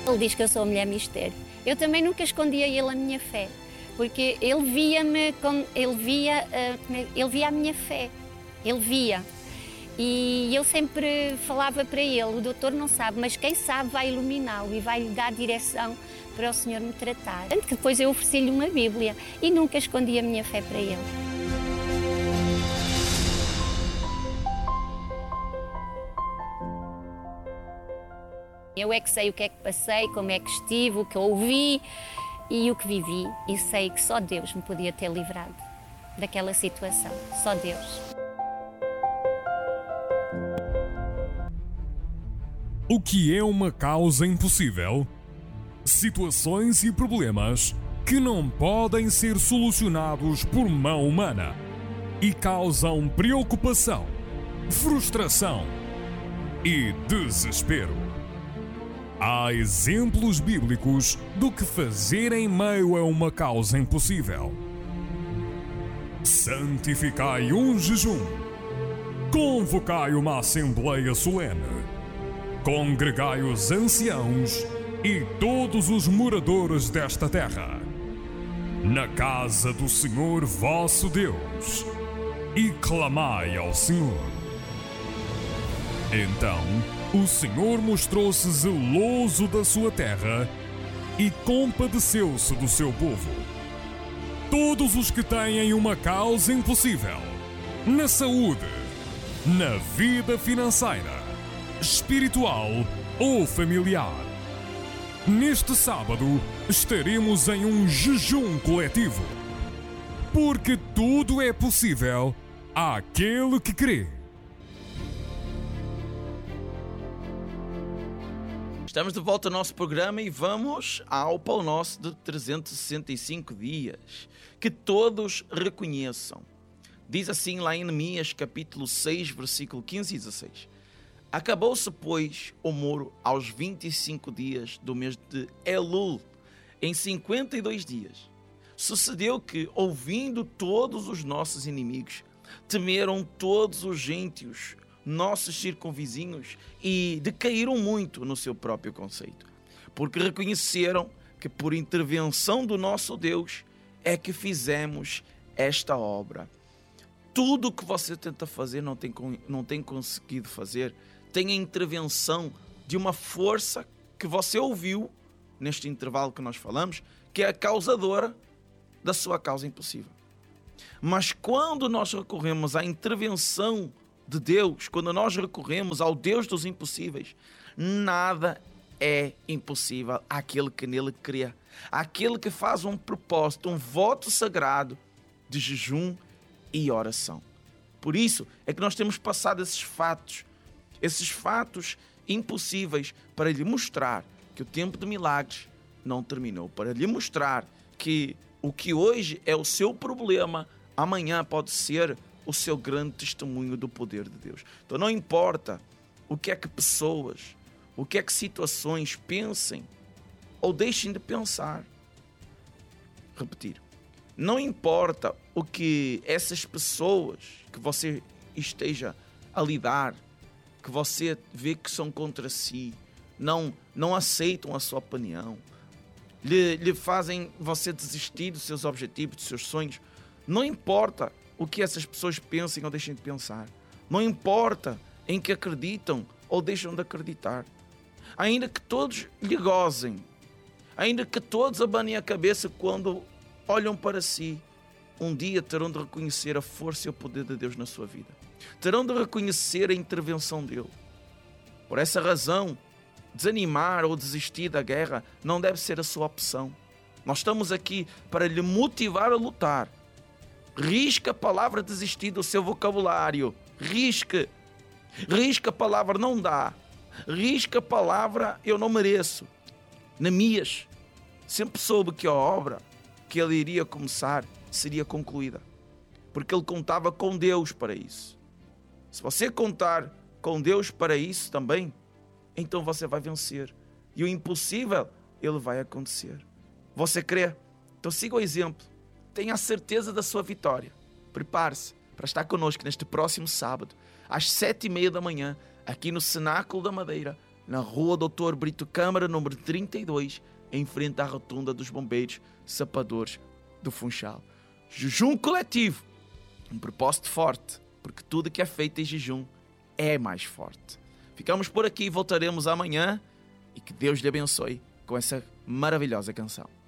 Ele diz que eu sou a mulher mistério. Eu também nunca escondi a ele a minha fé, porque ele via-me, ele via a minha fé, ele via. E eu sempre falava para ele, o doutor não sabe, mas quem sabe vai iluminá-lo e vai lhe dar direção para o Senhor me tratar. Tanto que depois eu ofereci-lhe uma Bíblia e nunca escondi a minha fé para ele. Eu é que sei o que é que passei, como é que estive, o que ouvi e o que vivi. E sei que só Deus me podia ter livrado daquela situação, só Deus. O que é uma causa impossível? Situações e problemas que não podem ser solucionados por mão humana e causam preocupação, frustração e desespero. Há exemplos bíblicos do que fazer em meio a uma causa impossível. Santificai um jejum. Convocai uma assembleia solene. Congregai os anciãos e todos os moradores desta terra, na casa do Senhor vosso Deus, e clamai ao Senhor. Então o Senhor mostrou-se zeloso da sua terra e compadeceu-se do seu povo. Todos os que têm uma causa impossível, na saúde, na vida financeira, espiritual ou familiar. Neste sábado estaremos em um jejum coletivo, porque tudo é possível àquele que crê. Estamos de volta ao nosso programa e vamos ao Pão Nosso de 365 dias. Que todos reconheçam. Diz assim lá em Neemias capítulo 6, versículo 15 e 16. Acabou-se, pois, o muro aos 25 dias do mês de Elul, em 52 dias. Sucedeu que, ouvindo todos os nossos inimigos, temeram todos os gentios, nossos circunvizinhos, e decaíram muito no seu próprio conceito, porque reconheceram que por intervenção do nosso Deus é que fizemos esta obra. Tudo o que você tenta fazer não tem conseguido fazer, tem a intervenção de uma força que você ouviu neste intervalo que nós falamos, que é a causadora da sua causa impossível. Mas quando nós recorremos à intervenção de Deus, quando nós recorremos ao Deus dos impossíveis, nada é impossível àquele que nele crê, àquele que faz um propósito, um voto sagrado de jejum e oração. Por isso é que nós temos passado esses fatos impossíveis para lhe mostrar que o tempo de milagres não terminou, para lhe mostrar que o que hoje é o seu problema, amanhã pode ser o seu grande testemunho do poder de Deus. Então não importa o que é que pessoas, o que é que situações pensem ou deixem de pensar. Repetir. Não importa o que essas pessoas que você esteja a lidar, que você vê que são contra si, não aceitam a sua opinião, lhe fazem você desistir dos seus objetivos, dos seus sonhos. Não importa o que essas pessoas pensem ou deixem de pensar. Não importa em que acreditam ou deixam de acreditar. Ainda que todos lhe gozem, ainda que todos abanem a cabeça quando olham para si, um dia terão de reconhecer a força e o poder de Deus na sua vida. Terão de reconhecer a intervenção dele. Por essa razão, desanimar ou desistir da guerra não deve ser a sua opção. Nós estamos aqui para lhe motivar a lutar. Risca a palavra desistir do seu vocabulário. Risca a palavra não dá. Risca a palavra eu não mereço. Neemias sempre soube que a obra que ele iria começar seria concluída, porque ele contava com Deus para isso. Se você contar com Deus para isso também, então você vai vencer. E o impossível, ele vai acontecer. Você crê? Então siga o exemplo. Tenha a certeza da sua vitória. Prepare-se para estar conosco neste próximo sábado, às 7:30 da manhã, aqui no Cenáculo da Madeira, na rua Doutor Brito Câmara, número 32, em frente à rotunda dos bombeiros sapadores do Funchal. Jejum coletivo, um propósito forte, porque tudo que é feito em jejum é mais forte. Ficamos por aqui, voltaremos amanhã e que Deus lhe abençoe com essa maravilhosa canção.